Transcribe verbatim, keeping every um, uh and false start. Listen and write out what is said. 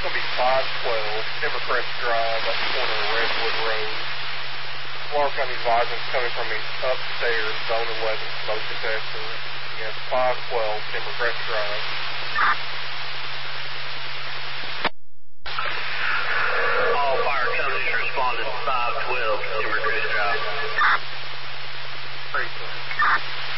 going to be five twelve, Timbercrest Drive, up the corner of Redwood Road. Florida County advising coming from his upstairs, Zone eleven, smoke detector. Again, five twelve, Timbercrest Drive.